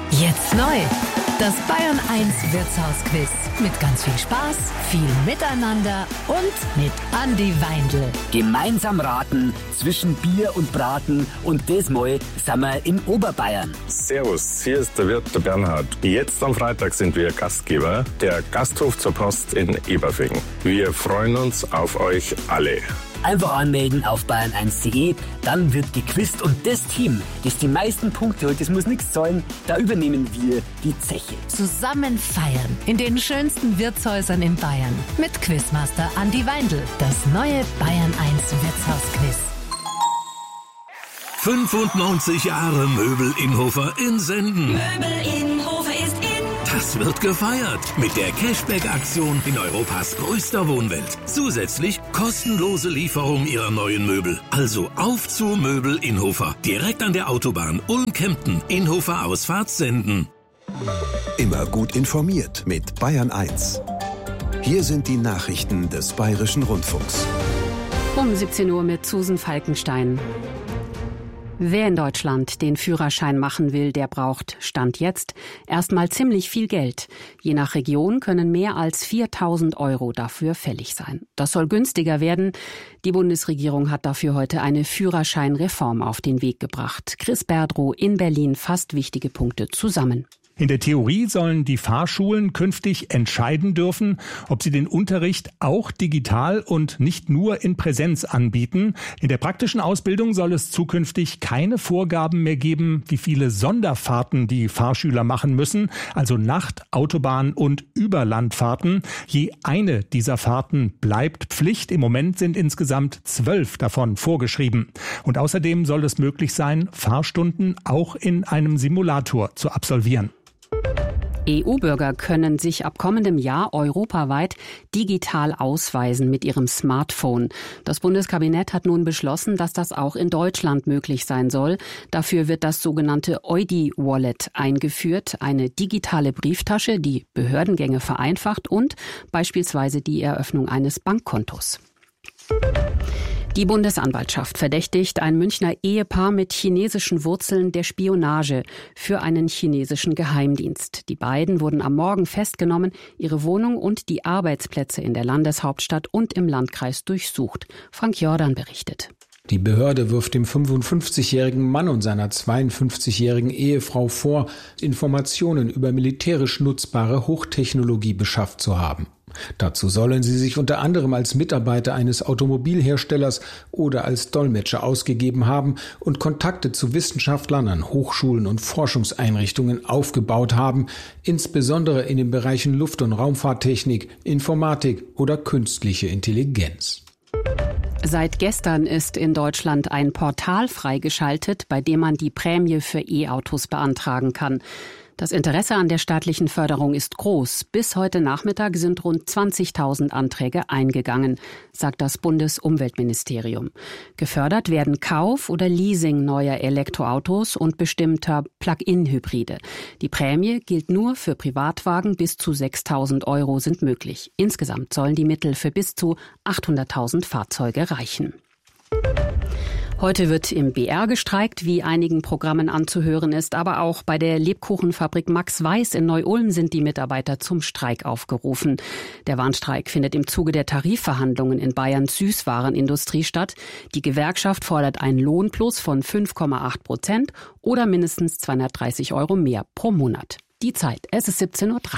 Jetzt neu. Das Bayern 1 Wirtshausquiz. Mit ganz viel Spaß, viel Miteinander und mit Andi Weindl. Gemeinsam raten zwischen Bier und Braten und das Mal sind wir in Oberbayern. Servus, hier ist der Wirt, der Bernhard. Jetzt am Freitag sind wir Gastgeber, der Gasthof zur Post in Eberfing. Wir freuen uns auf euch alle. Einfach anmelden auf bayern1.de, dann wird gequizt und das Team, das die meisten Punkte holt, das muss nichts zahlen, da übernehmen wir die Zeche. Zusammen feiern in den schönsten Wirtshäusern in Bayern mit Quizmaster Andi Weindl. Das neue Bayern 1 Wirtshausquiz. 95 Jahre Möbel Innhofer in Senden. Möbel Innhofer ist in. Das wird gefeiert mit der Cashback-Aktion in Europas größter Wohnwelt. Zusätzlich kostenlose Lieferung Ihrer neuen Möbel. Also auf zu Möbel Innhofer. Direkt an der Autobahn Ulm-Kempten. Innhofer Ausfahrt Senden. Immer gut informiert mit Bayern 1. Hier sind die Nachrichten des Bayerischen Rundfunks. Um 17 Uhr mit Susan Falkenstein. Wer in Deutschland den Führerschein machen will, der braucht, Stand jetzt, erstmal ziemlich viel Geld. Je nach Region können mehr als 4.000 € dafür fällig sein. Das soll günstiger werden. Die Bundesregierung hat dafür heute eine Führerscheinreform auf den Weg gebracht. Chris Berdrow in Berlin fasst wichtige Punkte zusammen. In der Theorie sollen die Fahrschulen künftig entscheiden dürfen, ob sie den Unterricht auch digital und nicht nur in Präsenz anbieten. In der praktischen Ausbildung soll es zukünftig keine Vorgaben mehr geben, wie viele Sonderfahrten die Fahrschüler machen müssen, also Nacht-, Autobahn- und Überlandfahrten. Je eine dieser Fahrten bleibt Pflicht. Im Moment sind insgesamt 12 davon vorgeschrieben. Und außerdem soll es möglich sein, Fahrstunden auch in einem Simulator zu absolvieren. EU-Bürger können sich ab kommendem Jahr europaweit digital ausweisen mit ihrem Smartphone. Das Bundeskabinett hat nun beschlossen, dass das auch in Deutschland möglich sein soll. Dafür wird das sogenannte EUDI-Wallet eingeführt, eine digitale Brieftasche, die Behördengänge vereinfacht und beispielsweise die Eröffnung eines Bankkontos. Die Bundesanwaltschaft verdächtigt ein Münchner Ehepaar mit chinesischen Wurzeln der Spionage für einen chinesischen Geheimdienst. Die beiden wurden am Morgen festgenommen, ihre Wohnung und die Arbeitsplätze in der Landeshauptstadt und im Landkreis durchsucht. Frank Jordan berichtet. Die Behörde wirft dem 55-jährigen Mann und seiner 52-jährigen Ehefrau vor, Informationen über militärisch nutzbare Hochtechnologie beschafft zu haben. Dazu sollen sie sich unter anderem als Mitarbeiter eines Automobilherstellers oder als Dolmetscher ausgegeben haben und Kontakte zu Wissenschaftlern an Hochschulen und Forschungseinrichtungen aufgebaut haben, insbesondere in den Bereichen Luft- und Raumfahrttechnik, Informatik oder künstliche Intelligenz. Seit gestern ist in Deutschland ein Portal freigeschaltet, bei dem man die Prämie für E-Autos beantragen kann. Das Interesse an der staatlichen Förderung ist groß. Bis heute Nachmittag sind rund 20.000 Anträge eingegangen, sagt das Bundesumweltministerium. Gefördert werden Kauf oder Leasing neuer Elektroautos und bestimmter Plug-in-Hybride. Die Prämie gilt nur für Privatwagen, bis zu 6.000 € sind möglich. Insgesamt sollen die Mittel für bis zu 800.000 Fahrzeuge reichen. Heute wird im BR gestreikt, wie einigen Programmen anzuhören ist, aber auch bei der Lebkuchenfabrik Max Weiß in Neu-Ulm sind die Mitarbeiter zum Streik aufgerufen. Der Warnstreik findet im Zuge der Tarifverhandlungen in Bayerns Süßwarenindustrie statt. Die Gewerkschaft fordert einen Lohnplus von 5,8% oder mindestens 230 € mehr pro Monat. Die Zeit, es ist 17:03 Uhr.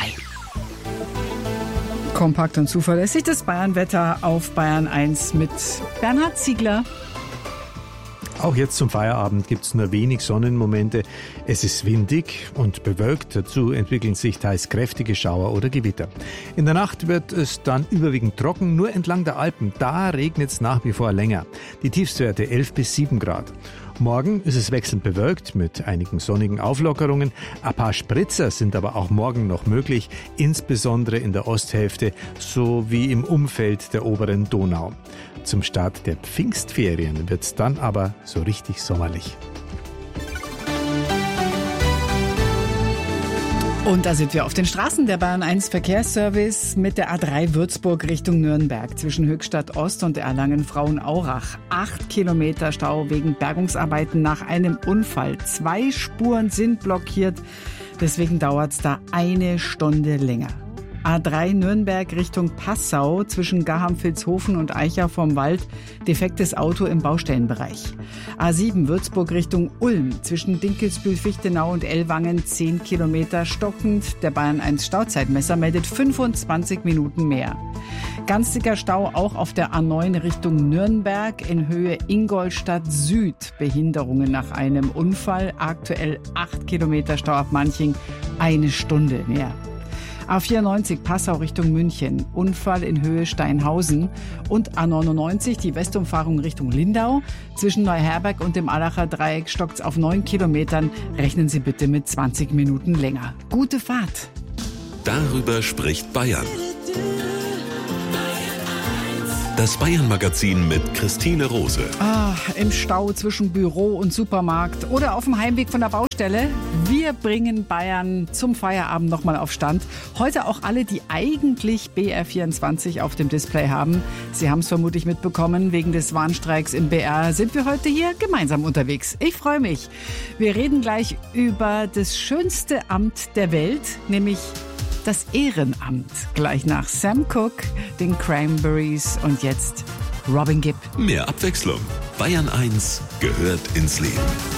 Kompakt und zuverlässig das Bayernwetter auf Bayern 1 mit Bernhard Ziegler. Auch jetzt zum Feierabend gibt es nur wenig Sonnenmomente. Es ist windig und bewölkt. Dazu entwickeln sich teils kräftige Schauer oder Gewitter. In der Nacht wird es dann überwiegend trocken. Nur entlang der Alpen, da regnet es nach wie vor länger. Die Tiefstwerte 11 bis 7 Grad. Morgen ist es wechselnd bewölkt mit einigen sonnigen Auflockerungen. Ein paar Spritzer sind aber auch morgen noch möglich, insbesondere in der Osthälfte sowie im Umfeld der oberen Donau. Zum Start der Pfingstferien wird es dann aber so richtig sommerlich. Und da sind wir auf den Straßen. Der Bayern 1 Verkehrsservice mit der A3 Würzburg Richtung Nürnberg zwischen Höchstadt Ost und Erlangen-Frauenaurach. 8 Kilometer Stau wegen Bergungsarbeiten nach einem Unfall. 2 Spuren sind blockiert. Deswegen dauert es da 1 Stunde länger. A3 Nürnberg Richtung Passau zwischen Gaham-Vilshofen und Eicha vorm Wald. Defektes Auto im Baustellenbereich. A7 Würzburg Richtung Ulm zwischen Dinkelsbühl-Fichtenau und Ellwangen 10 Kilometer stockend. Der Bayern 1 Stauzeitmesser meldet 25 Minuten mehr. Ganz dicker Stau auch auf der A9 Richtung Nürnberg in Höhe Ingolstadt Süd. Behinderungen nach einem Unfall. Aktuell 8 Kilometer Stau ab Manching, 1 Stunde mehr. A94 Passau Richtung München, Unfall in Höhe Steinhausen. Und A99 die Westumfahrung Richtung Lindau. Zwischen Neuherberg und dem Allacher Dreieck stockt's auf 9 Kilometern. Rechnen Sie bitte mit 20 Minuten länger. Gute Fahrt. Darüber spricht Bayern. Das Bayern-Magazin mit Christine Rose. Im Stau zwischen Büro und Supermarkt oder auf dem Heimweg von der Baustelle. Wir bringen Bayern zum Feierabend nochmal auf Stand. Heute auch alle, die eigentlich BR24 auf dem Display haben. Sie haben es vermutlich mitbekommen, wegen des Warnstreiks im BR sind wir heute hier gemeinsam unterwegs. Ich freue mich. Wir reden gleich über das schönste Amt der Welt, nämlich das Ehrenamt. Gleich nach Sam Cooke, den Cranberries und jetzt Robin Gibb. Mehr Abwechslung. Bayern 1 gehört ins Leben.